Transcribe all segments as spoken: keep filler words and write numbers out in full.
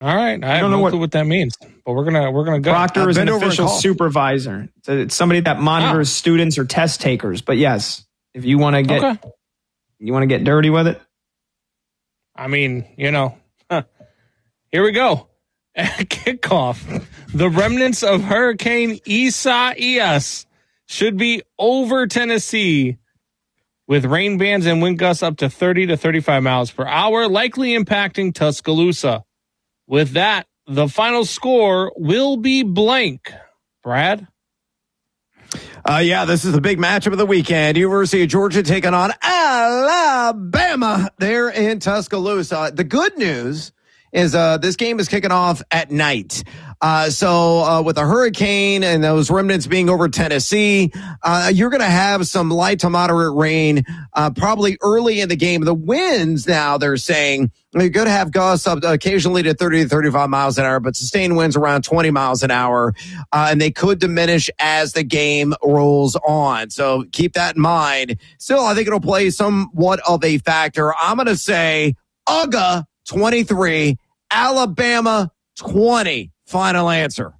All right, I, I don't know what, what that means, but we're gonna we're gonna go. Proctor is an official supervisor. So it's somebody that monitors oh. students or test takers. But yes, if you want to get okay. you want to get dirty with it. I mean, you know, huh. Here we go. At kickoff, the remnants of Hurricane Isaias should be over Tennessee, with rain bands and wind gusts up to thirty to thirty-five miles per hour, likely impacting Tuscaloosa. With that, the final score will be blank. Brad? Uh, yeah, this is the big matchup of the weekend. University of Georgia taking on Alabama there in Tuscaloosa. The good news is uh, this game is kicking off at night. Uh, so uh, with a hurricane and those remnants being over Tennessee, uh, you're going to have some light to moderate rain uh, probably early in the game. The winds now, they're saying, you're going to have gusts up occasionally to thirty to thirty-five miles an hour, but sustained winds around twenty miles an hour, uh, and they could diminish as the game rolls on. So keep that in mind. Still, I think it'll play somewhat of a factor. I'm going to say U G A twenty-three, Alabama twenty. Final answer.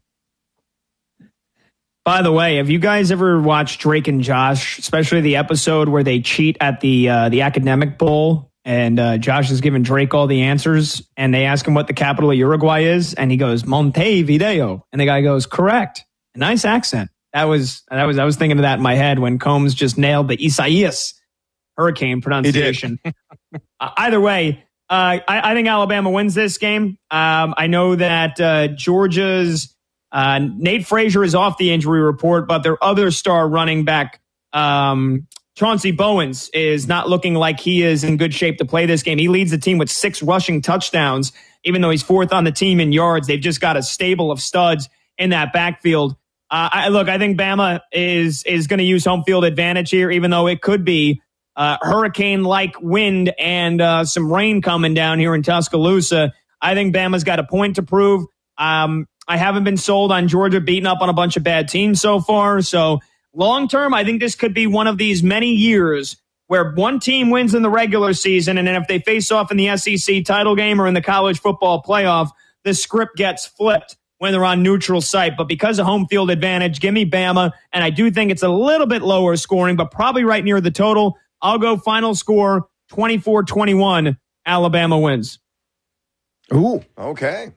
By the way, have you guys ever watched Drake and Josh, especially the episode where they cheat at the uh, the academic bowl, and uh, Josh is giving Drake all the answers, and they ask him what the capital of Uruguay is, and he goes Montevideo, and the guy goes correct. A nice accent. That was that was I was thinking of that in my head when Combs just nailed the Isaias hurricane pronunciation. uh, either way. Uh, I, I think Alabama wins this game. Um, I know that uh, Georgia's uh, Nate Frazier is off the injury report, but their other star running back, um, Chauncey Bowens, is not looking like he is in good shape to play this game. He leads the team with six rushing touchdowns, even though he's fourth on the team in yards. They've just got a stable of studs in that backfield. Uh, I, look, I think Bama is is going to use home field advantage here, even though it could be Uh, hurricane-like wind and uh, some rain coming down here in Tuscaloosa. I think Bama's got a point to prove. Um, I haven't been sold on Georgia beating up on a bunch of bad teams so far. So long-term, I think this could be one of these many years where one team wins in the regular season, and then if they face off in the S E C title game or in the college football playoff, the script gets flipped when they're on neutral site. But because of home field advantage, give me Bama, and I do think it's a little bit lower scoring, but probably right near the total. I'll go final score twenty-four twenty-one. Alabama wins. Ooh, okay.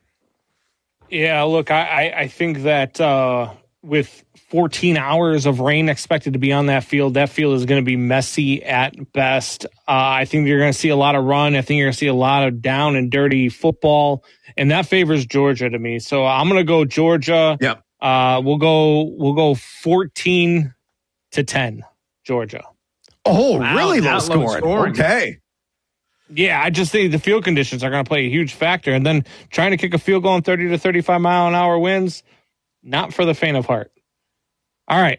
Yeah, look, I, I think that uh, with fourteen hours of rain expected to be on that field, that field is going to be messy at best. Uh, I think you're going to see a lot of run. I think you're going to see a lot of down and dirty football, and that favors Georgia to me. So I'm going to go Georgia. Yep. Uh, we'll go. We'll go fourteen to ten, Georgia. Oh, wow, really low scoring. scoring. Okay. Yeah, I just think the field conditions are going to play a huge factor. And then trying to kick a field goal in thirty to thirty-five mile an hour winds, not for the faint of heart. All right.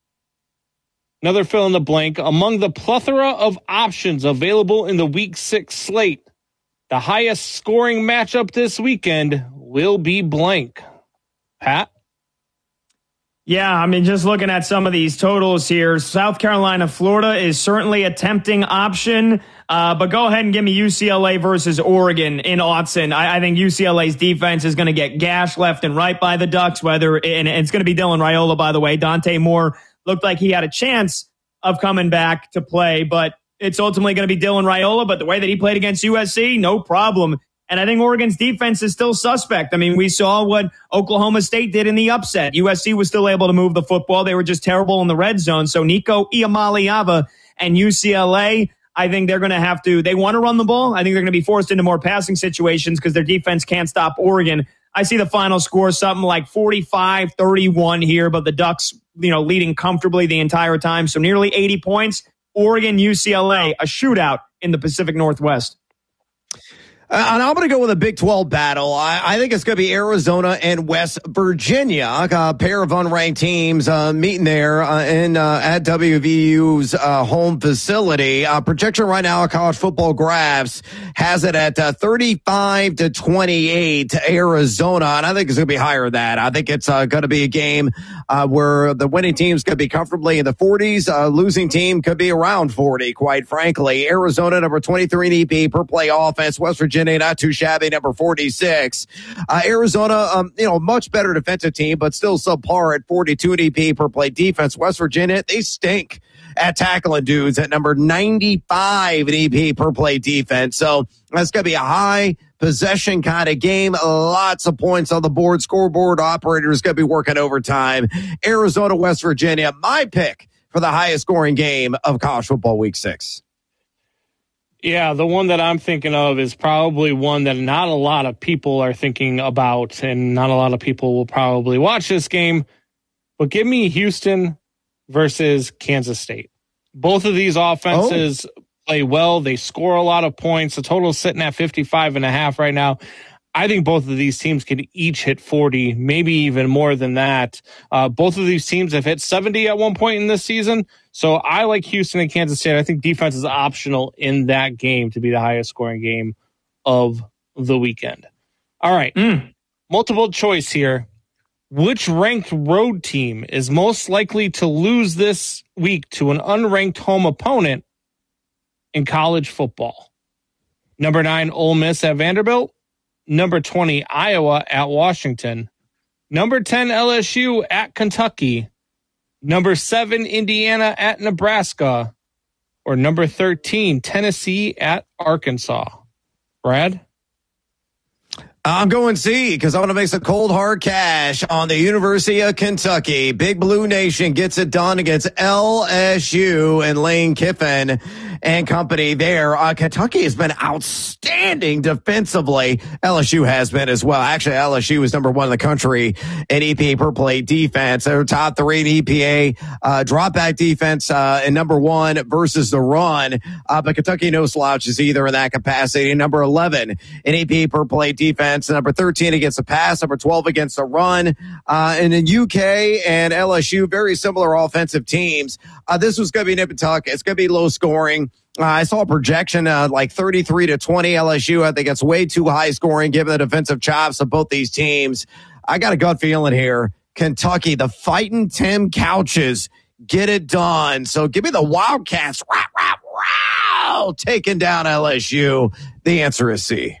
Another fill in the blank. Among the plethora of options available in the week six slate, the highest scoring matchup this weekend will be blank. Pat? Yeah, I mean, just looking at some of these totals here, South Carolina, Florida is certainly a tempting option, uh, but go ahead and give me U C L A versus Oregon in Autzen. I, I think U C L A's defense is going to get gashed left and right by the Ducks, whether, and it's going to be Dylan Raiola, by the way. Dante Moore looked like he had a chance of coming back to play, but it's ultimately going to be Dylan Raiola, but the way that he played against U S C, no problem. And I think Oregon's defense is still suspect. I mean, we saw what Oklahoma State did in the upset. U S C was still able to move the football. They were just terrible in the red zone. So Nico Iamaleava and U C L A, I think they're going to have to, they want to run the ball. I think they're going to be forced into more passing situations because their defense can't stop Oregon. I see the final score something like forty-five thirty-one here, but the Ducks, you know, leading comfortably the entire time. So nearly eighty points. Oregon, U C L A, a shootout in the Pacific Northwest. Uh, and I'm going to go with a Big twelve battle. I, I think it's going to be Arizona and West Virginia, a pair of unranked teams uh, meeting there uh, in uh, at W V U's uh, home facility. Uh, projection right now, College Football Graphs has it at uh, thirty-five to twenty-eight Arizona, and I think it's going to be higher than that. I think it's uh, going to be a game uh, where the winning teams could be comfortably in the forties. Uh, losing team could be around forty, quite frankly. Arizona, number twenty-three in E P per play offense. West Virginia, not too shabby, number forty-six. Uh, Arizona, um, you know, much better defensive team, but still subpar at forty-two in E P per play defense. West Virginia, they stink at tackling dudes at number ninety-five in E P per play defense. So that's going to be a high possession kind of game. Lots of points on the board. Scoreboard operators going to be working overtime. Arizona, West Virginia, my pick for the highest scoring game of college football week six. Yeah, the one that I'm thinking of is probably one that not a lot of people are thinking about, and not a lot of people will probably watch this game. But give me Houston versus Kansas State. Both of these offenses oh. play well. They score a lot of points. The total is sitting at fifty-five and a half right now. I think both of these teams could each hit forty, maybe even more than that. Uh, both of these teams have hit seventy at one point in this season. So I like Houston and Kansas State. I think defense is optional in that game to be the highest scoring game of the weekend. All right. Mm. Multiple choice here. Which ranked road team is most likely to lose this week to an unranked home opponent in college football? Number nine, Ole Miss at Vanderbilt. Number twenty, Iowa at Washington. Number ten, L S U at Kentucky. Number seven, Indiana at Nebraska. Or number thirteen, Tennessee at Arkansas. Brad? I'm going C because I want to make some cold hard cash on the University of Kentucky. Big Blue Nation gets it done against L S U and Lane Kiffin and company there. Uh, Kentucky has been outstanding defensively. L S U has been as well. Actually, L S U is number one in the country in E P A per play defense. They're top three in E P A uh, drop back defense uh, and number one versus the run. Uh, but Kentucky no slouches either in that capacity. Number eleven in E P A per play defense. Number thirteen against the pass, number twelve against the run. Uh, and in U K and L S U, very similar offensive teams. Uh, this was going to be nip and tuck. It's going to be low scoring. Uh, I saw a projection uh, like thirty-three to twenty L S U. I think it's way too high scoring given the defensive chops of both these teams. I got a gut feeling here. Kentucky, the fighting Tim Couches, get it done. So give me the Wildcats. Wow, wow, wow, taking down L S U. The answer is C.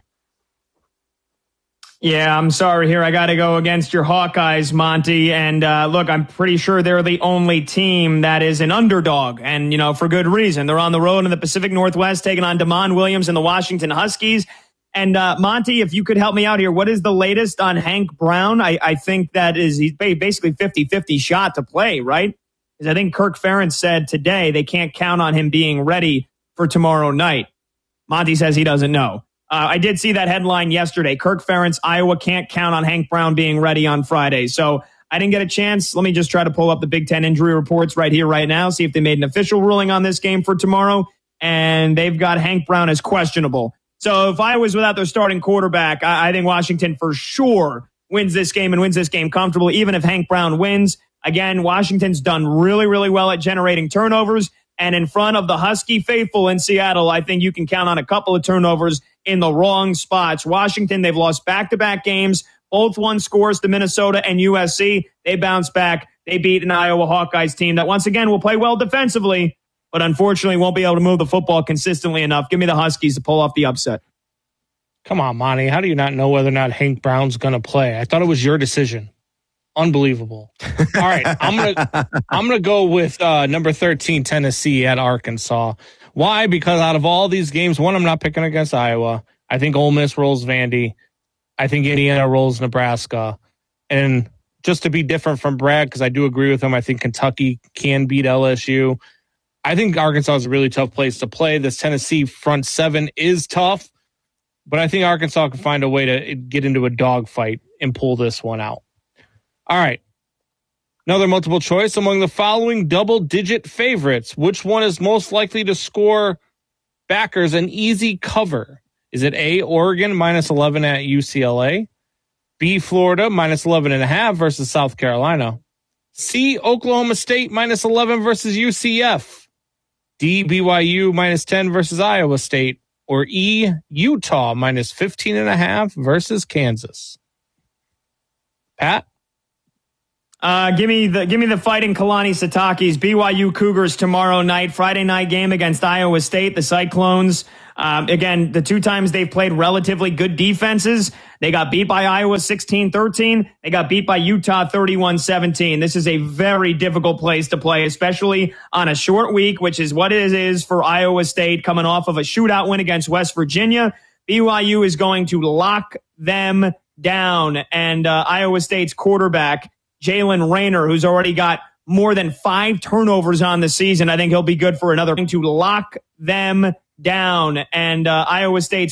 Yeah, I'm sorry here. I got to go against your Hawkeyes, Monty. And uh, look, I'm pretty sure they're the only team that is an underdog. And, you know, for good reason. They're on the road in the Pacific Northwest taking on Damon Williams and the Washington Huskies. And, uh, Monty, if you could help me out here, what is the latest on Hank Brown? I, I think that is he's basically fifty-fifty shot to play, right? Because I think Kirk Ferentz said today they can't count on him being ready for tomorrow night. Monty says he doesn't know. Uh, I did see that headline yesterday. Kirk Ferentz, Iowa can't count on Hank Brown being ready on Friday. So I didn't get a chance. Let me just try to pull up the Big Ten injury reports right here, right now, see if they made an official ruling on this game for tomorrow. And they've got Hank Brown as questionable. So if I was without their starting quarterback, I, I think Washington for sure wins this game and wins this game comfortably, even if Hank Brown wins. Again, Washington's done really, really well at generating turnovers. And in front of the Husky faithful in Seattle, I think you can count on a couple of turnovers in the wrong spots. Washington, they've lost back-to-back games. Both won scores to Minnesota and U S C. They bounced back. They beat an Iowa Hawkeyes team that, once again, will play well defensively, but unfortunately won't be able to move the football consistently enough. Give me the Huskies to pull off the upset. Come on, Monty. How do you not know whether or not Hank Brown's going to play? I thought it was your decision. Unbelievable. All right, I'm gonna I'm gonna go with uh, number thirteen, Tennessee at Arkansas. Why? Because out of all these games, one, I'm not picking against Iowa. I think Ole Miss rolls Vandy. I think Indiana rolls Nebraska. And just to be different from Brad, because I do agree with him, I think Kentucky can beat L S U. I think Arkansas is a really tough place to play. This Tennessee front seven is tough, but I think Arkansas can find a way to get into a dogfight and pull this one out. All right. Another multiple choice among the following double-digit favorites. Which one is most likely to score backers an easy cover? Is it A, Oregon minus eleven at U C L A? B, Florida minus eleven and a half versus South Carolina? C, Oklahoma State minus eleven versus U C F? D, B Y U minus ten versus Iowa State? Or E, Utah minus fifteen and a half versus Kansas? Pat? Uh, give me the give me the Fighting Kalani Sitakis. B Y U Cougars tomorrow night. Friday night game against Iowa State. The Cyclones. Um, again, the two times they've played relatively good defenses, they got beat by Iowa sixteen thirteen. They got beat by Utah thirty-one seventeen. This is a very difficult place to play, especially on a short week, which is what it is for Iowa State coming off of a shootout win against West Virginia. B Y U is going to lock them down. And uh, Iowa State's quarterback, Jalen Rayner, who's already got more than five turnovers on the season, I think he'll be good for another to lock them down. And uh, Iowa State's